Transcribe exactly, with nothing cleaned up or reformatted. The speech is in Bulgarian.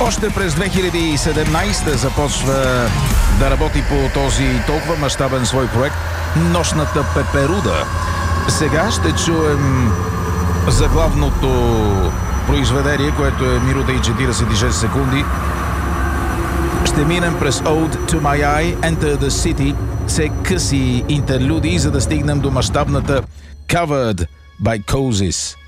Още през две хиляди и седемнадесета започва да работи по този толкова мащабен свой проект Нощната пеперуда. Сега ще чуем заглавното произведение, което е минута и четиридесет и шест секунди. Ще минем през Ode to My Eye, Enter the City, все къси интерлюдии, за да стигнем до мащабната Covered by Cozies.